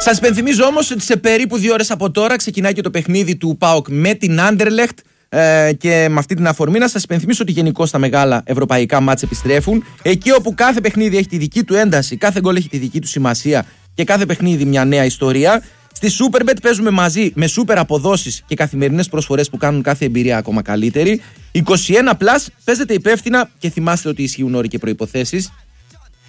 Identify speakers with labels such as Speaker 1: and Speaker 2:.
Speaker 1: Σας υπενθυμίζω όμως ότι σε περίπου 2 ώρες από τώρα ξεκινάει και το παιχνίδι του ΠΑΟΚ με την Άντερλεχτ. Και με αυτή την αφορμή να σας υπενθυμίσω ότι γενικώς τα μεγάλα ευρωπαϊκά μάτς επιστρέφουν. Εκεί όπου κάθε παιχνίδι έχει τη δική του ένταση, κάθε γκολ έχει τη δική του σημασία και κάθε παιχνίδι μια νέα ιστορία. Στη Superbet παίζουμε μαζί με super αποδόσεις και καθημερινές προσφορές που κάνουν κάθε εμπειρία ακόμα καλύτερη. 21+, παίζετε υπεύθυνα και θυμάστε ότι ισχύουν όροι και προϋποθέσεις.